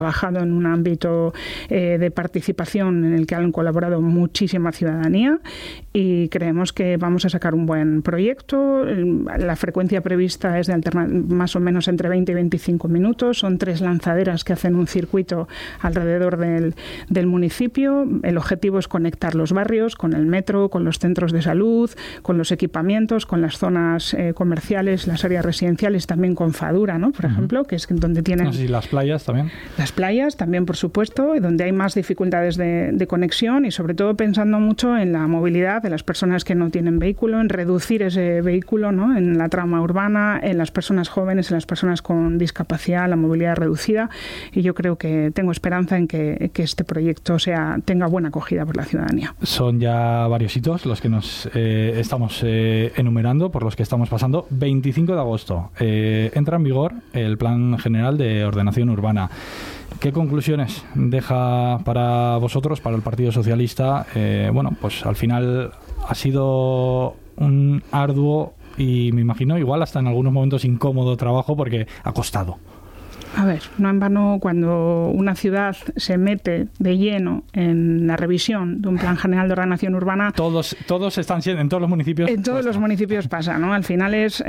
trabajado en un ámbito de participación en el que han colaborado muchísima ciudadanía y creemos que vamos a sacar un buen proyecto. La frecuencia prevista es de más o menos entre 20 y 25 minutos. Son 3 lanzaderas que hacen un circuito alrededor del municipio. El objetivo es conectar los barrios con el metro, con los centros de salud, con los equipamientos, con las zonas comerciales, las áreas residenciales, también con Fadura, ¿no? Por ejemplo, que es donde tienen... No sé si las playas también. Las playas también, por supuesto, donde hay más dificultades de conexión y sobre todo pensando mucho en la movilidad de las personas que no tienen vehículo, en reducir ese vehículo, ¿no? En la trama urbana, en las personas jóvenes, en las personas con discapacidad, la movilidad reducida, y yo creo que tengo esperanza en que este proyecto tenga buena acogida por la ciudadanía. Son ya varios hitos los que nos estamos enumerando, por los que estamos pasando. 25 de agosto entra en vigor el Plan General de Ordenación Urbana. ¿Qué conclusiones deja para vosotros, para el Partido Socialista? Bueno, pues al final ha sido un arduo y me imagino igual hasta en algunos momentos incómodo trabajo porque ha costado. A ver, no en vano, cuando una ciudad se mete de lleno en la revisión de un plan general de ordenación urbana... Todos están siendo, en todos los municipios... En todos los municipios pasa, ¿no? Al final es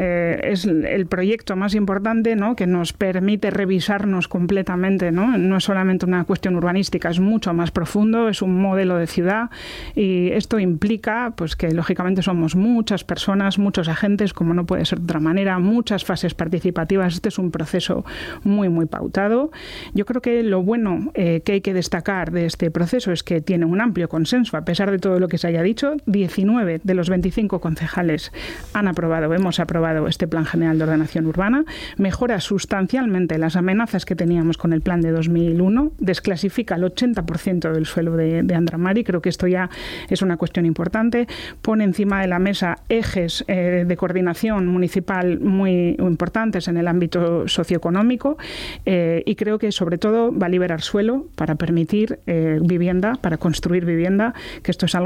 el proyecto más importante, ¿no? Que nos permite revisarnos completamente, ¿no? No es solamente una cuestión urbanística, es mucho más profundo, es un modelo de ciudad y esto implica pues que lógicamente somos muchas personas, muchos agentes, como no puede ser de otra manera, muchas fases participativas. Este es un proceso muy pautado. Yo creo que lo bueno que hay que destacar de este proceso es que tiene un amplio consenso, a pesar de todo lo que se haya dicho. 19 de los 25 concejales hemos aprobado este Plan General de Ordenación Urbana. Mejora sustancialmente las amenazas que teníamos con el plan de 2001, desclasifica el 80% del suelo de Andramari. Creo que esto ya es una cuestión importante. Pone encima de la mesa ejes de coordinación municipal muy importantes en el ámbito socioeconómico. Y creo que sobre todo va a liberar suelo para permitir vivienda, para construir vivienda, que esto es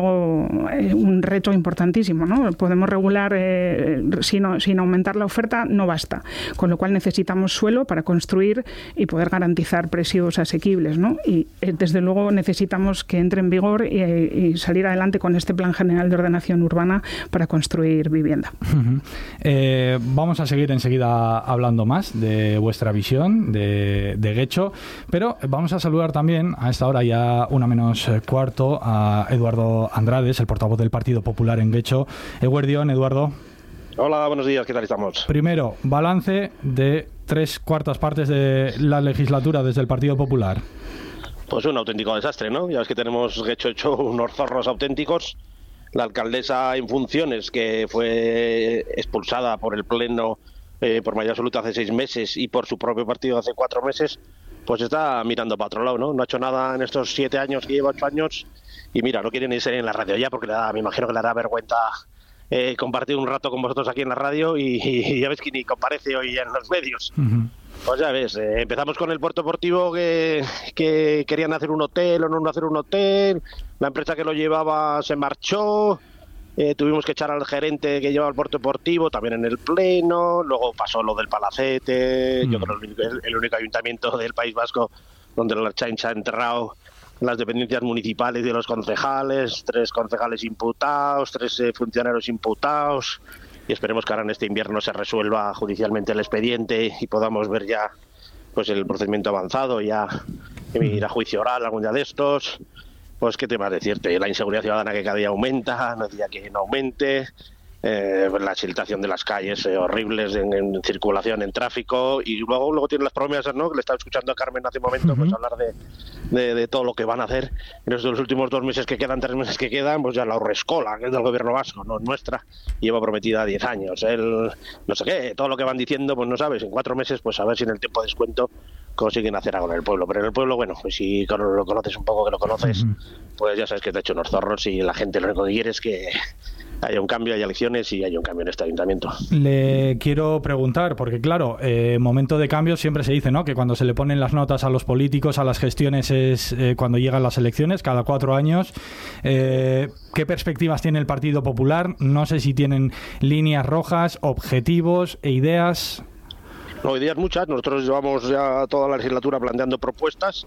un reto importantísimo, ¿no? Podemos regular sin aumentar la oferta, no basta, con lo cual necesitamos suelo para construir y poder garantizar precios asequibles, ¿no? Y desde luego necesitamos que entre en vigor y salir adelante con este Plan General de Ordenación Urbana para construir vivienda. Vamos a seguir enseguida hablando más de vuestra visión de Guecho, pero vamos a saludar también a esta hora, ya 1:45, a Eduardo Andrades, el portavoz del Partido Popular en Guecho. Eguerdión, Eduardo. Hola, buenos días, ¿qué tal estamos? Primero, balance de 3/4 partes de la legislatura desde el Partido Popular. Pues un auténtico desastre, ¿no? Ya ves que tenemos Guecho hecho unos zorros auténticos. La alcaldesa en funciones, que fue expulsada por el Pleno por mayoría absoluta hace 6 meses y por su propio partido hace 4 meses, pues está mirando para otro lado, ¿no? No ha hecho nada en estos 7 años, que lleva 8 años, y mira, no quiere ni ser en la radio ya porque me imagino que le hará vergüenza compartir un rato con vosotros aquí en la radio y ya ves que ni comparece hoy en los medios. Uh-huh. Pues ya ves, empezamos con el puerto deportivo que querían hacer un hotel o no hacer un hotel, la empresa que lo llevaba se marchó. Tuvimos que echar al gerente que llevaba el puerto deportivo también en el Pleno, luego pasó lo del Palacete, yo creo que el único ayuntamiento del País Vasco donde la Ertzaintza se ha enterrado las dependencias municipales de los concejales, 3 concejales imputados, 3 funcionarios imputados, y esperemos que ahora en este invierno se resuelva judicialmente el expediente y podamos ver ya pues el procedimiento avanzado, ya ir a juicio oral algún día de estos. Pues qué te va a decirte, la inseguridad ciudadana que cada día aumenta, no decía que no aumente, la situación de las calles horribles en circulación, en tráfico, y luego tienen las promesas, ¿no? Que le estaba escuchando a Carmen hace un momento, pues hablar de todo lo que van a hacer en estos últimos 2 meses que quedan, 3 meses que quedan, pues ya la Urrescola, que es del gobierno vasco, no nuestra, lleva prometida 10 años, no sé qué, todo lo que van diciendo, pues no sabes, en 4 meses, pues a ver si en el tiempo de descuento consiguen hacer algo en el pueblo, pero en el pueblo, bueno, pues si lo conoces un poco, que lo conoces, pues ya sabes que te ha hecho unos zorros y la gente lo único que quiere es que haya un cambio, haya elecciones y haya un cambio en este ayuntamiento. Le quiero preguntar, porque claro, momento de cambio siempre se dice, ¿no? Que cuando se le ponen las notas a los políticos, a las gestiones es cuando llegan las elecciones, cada 4 años. ¿Qué perspectivas tiene el Partido Popular? No sé si tienen líneas rojas, objetivos e ideas. No, ideas muchas. Nosotros llevamos ya toda la legislatura planteando propuestas